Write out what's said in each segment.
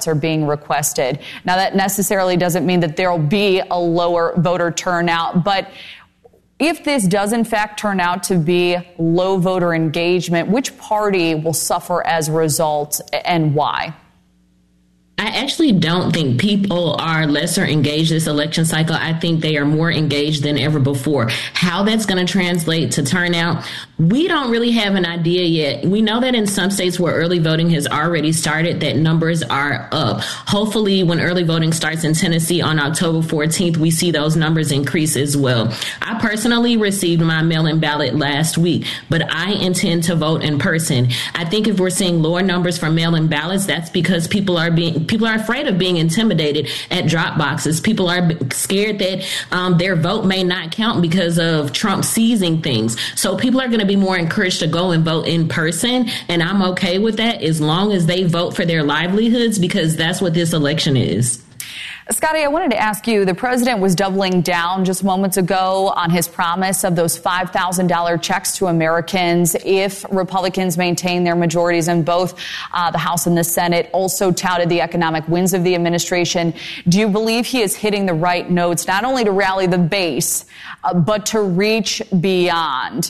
are being requested. Now, that necessarily doesn't mean that there'll be a lower voter turnout, but if this does in fact turn out to be low voter engagement, which party will suffer as a result and why? I actually don't think people are lesser engaged this election cycle. I think they are more engaged than ever before. How that's going to translate to turnout, we don't really have an idea yet. We know that in some states where early voting has already started, that numbers are up. Hopefully, when early voting starts in Tennessee on October 14th, we see those numbers increase as well. I personally received my mail-in ballot last week, but I intend to vote in person. I think if we're seeing lower numbers for mail-in ballots, that's because people are afraid of being intimidated at drop boxes. People are scared that their vote may not count because of Trump seizing things. So people are going to be more encouraged to go and vote in person. And I'm okay with that as long as they vote for their livelihoods, because that's what this election is. Scotty, I wanted to ask you, the president was doubling down just moments ago on his promise of those $5,000 checks to Americans if Republicans maintain their majorities in both the House and the Senate, also touted the economic wins of the administration. Do you believe he is hitting the right notes, not only to rally the base, but to reach beyond?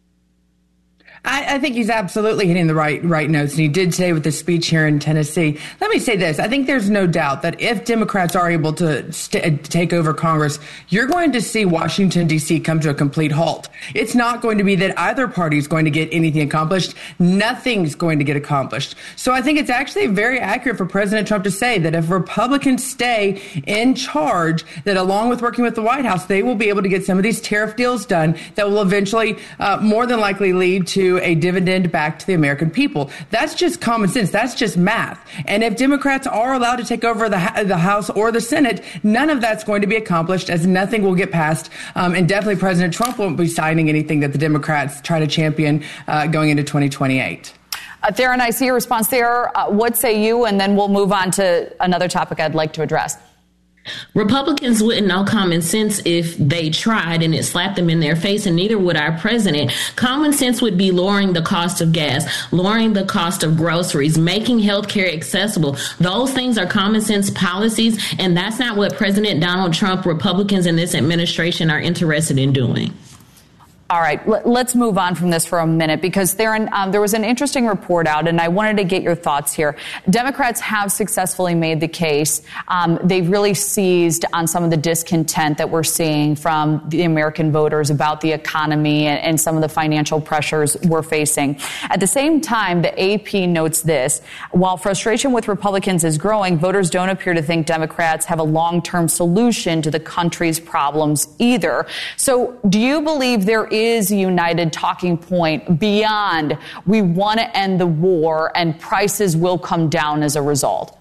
I think he's absolutely hitting the right notes, and he did say with the speech here in Tennessee. Let me say this. I think there's no doubt that if Democrats are able to take over Congress, you're going to see Washington, D.C. come to a complete halt. It's not going to be that either party is going to get anything accomplished. Nothing's going to get accomplished. So I think it's actually very accurate for President Trump to say that if Republicans stay in charge, that along with working with the White House, they will be able to get some of these tariff deals done that will eventually more than likely lead to a dividend back to the American people. That's just common sense. That's just math. And if Democrats are allowed to take over the House or the Senate, none of that's going to be accomplished, as nothing will get passed. And definitely President Trump won't be signing anything that the Democrats try to champion going into 2028. Theron, I see your response there. What say you? And then we'll move on to another topic I'd like to address. Republicans wouldn't know common sense if they tried and it slapped them in their face, and neither would our president. Common sense would be lowering the cost of gas, lowering the cost of groceries, making health care accessible. Those things are common sense policies, and that's not what President Donald Trump, Republicans in this administration are interested in doing. All right, let's move on from this for a minute, because there was an interesting report out, and I wanted to get your thoughts here. Democrats have successfully made the case. They've really seized on some of the discontent that we're seeing from the American voters about the economy and some of the financial pressures we're facing. At the same time, the AP notes this: while frustration with Republicans is growing, voters don't appear to think Democrats have a long-term solution to the country's problems either. So do you believe there is a united talking point beyond we want to end the war and prices will come down as a result?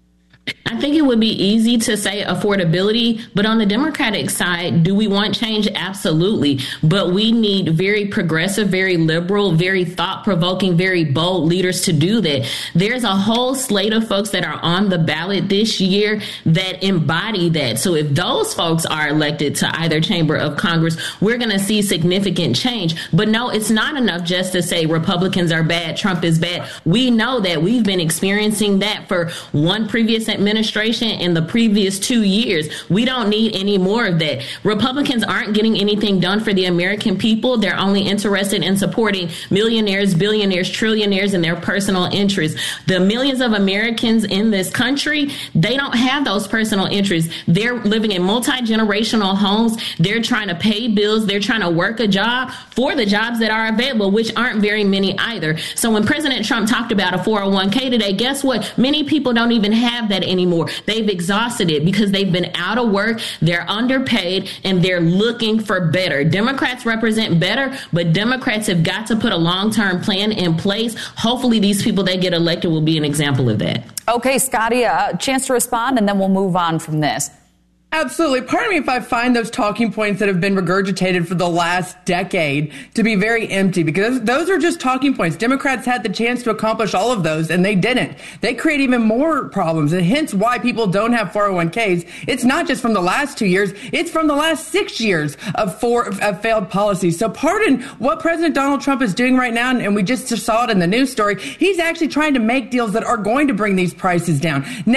I think it would be easy to say affordability, but on the Democratic side, do we want change? Absolutely. But we need very progressive, very liberal, very thought-provoking, very bold leaders to do that. There's a whole slate of folks that are on the ballot this year that embody that. So if those folks are elected to either chamber of Congress, we're going to see significant change. But no, it's not enough just to say Republicans are bad, Trump is bad. We know that we've been experiencing that for one previous administration in the previous 2 years. We don't need any more of that. Republicans aren't getting anything done for the American people. They're only interested in supporting millionaires, billionaires, trillionaires, and their personal interests. The millions of Americans in this country, they don't have those personal interests. They're living in multi-generational homes. They're trying to pay bills. They're trying to work a job for the jobs that are available, which aren't very many either. So when President Trump talked about a 401k today, guess what? Many people don't even have that anymore. They've exhausted it because they've been out of work, they're underpaid, and they're looking for better. Democrats represent better, but Democrats have got to put a long-term plan in place. Hopefully these people that get elected will be an example of that. Okay, Scotty, a chance to respond, and then we'll move on from this. Absolutely. Pardon me if I find those talking points that have been regurgitated for the last decade to be very empty, because those are just talking points. Democrats had the chance to accomplish all of those, and they didn't. They create even more problems, and hence why people don't have 401ks. It's not just from the last 2 years. It's from the last 6 years of failed policies. So pardon what President Donald Trump is doing right now, and we just saw it in the news story. He's actually trying to make deals that are going to bring these prices down. Now,